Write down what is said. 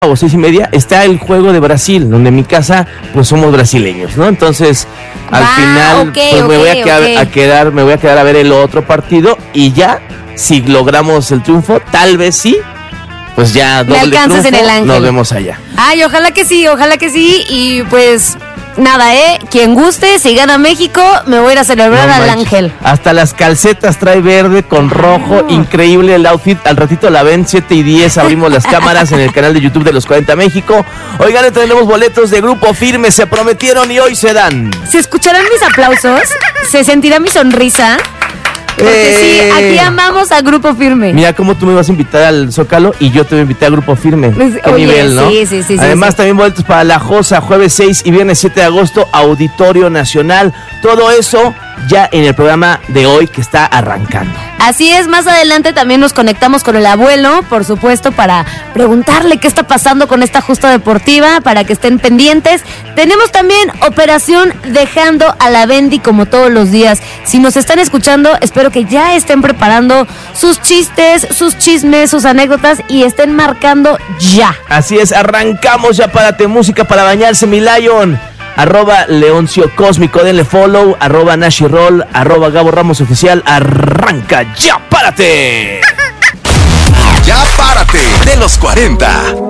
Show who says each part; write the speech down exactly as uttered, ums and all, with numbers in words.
Speaker 1: o seis y media está el juego de Brasil, donde en mi casa pues somos brasileños, ¿no? Entonces al
Speaker 2: ah,
Speaker 1: final
Speaker 2: okay,
Speaker 1: pues, me
Speaker 2: okay,
Speaker 1: voy a quedar,
Speaker 2: okay.
Speaker 1: a quedar, me voy a quedar a ver el otro partido y ya, si logramos el triunfo, tal vez sí, pues ya doble triunfo,
Speaker 2: en el Ángel.
Speaker 1: Nos vemos allá.
Speaker 2: Ay, ojalá que sí, ojalá que sí, y pues nada, ¿eh? Quien guste, si gana México, me voy a ir a celebrar
Speaker 1: No
Speaker 2: al
Speaker 1: manches.
Speaker 2: Ángel.
Speaker 1: Hasta las calcetas trae verde con rojo,
Speaker 2: Ah.
Speaker 1: increíble el outfit. Al ratito la ven, siete y diez, abrimos las cámaras en el canal de YouTube de Los cuarenta México. Oigan, le tenemos boletos de Grupo Firme, se prometieron y hoy se dan.
Speaker 2: ¿Se escucharán mis aplausos? ¿Se sentirá mi sonrisa? Porque
Speaker 1: Eh.
Speaker 2: sí, aquí amamos a Grupo Firme.
Speaker 1: Mira cómo tú me vas a invitar al Zócalo y yo te voy a invitar a Grupo Firme.
Speaker 2: Pues,
Speaker 1: Qué
Speaker 2: oye,
Speaker 1: nivel, ¿no?
Speaker 2: sí, sí, sí,
Speaker 1: Además,
Speaker 2: sí.
Speaker 1: también boletos para La Josa, jueves seis y viernes siete de agosto, Auditorio Nacional. Todo eso ya en el programa de hoy que está arrancando.
Speaker 2: Así es, más adelante también nos conectamos con el abuelo, por supuesto, para preguntarle qué está pasando con esta justa deportiva, para que estén pendientes. Tenemos también Operación Dejando a la Bendy como todos los días. Si nos están escuchando, espero que ya estén preparando sus chistes, sus chismes, sus anécdotas y estén marcando ya.
Speaker 1: Así es, arrancamos ya. Párate, música para bañarse, mi Lion. Arroba Leoncio Cósmico, denle follow. Arroba Nashi Roll, arroba Gabo Ramos Oficial. Arranca, ya, párate.
Speaker 3: Ya párate de los cuarenta.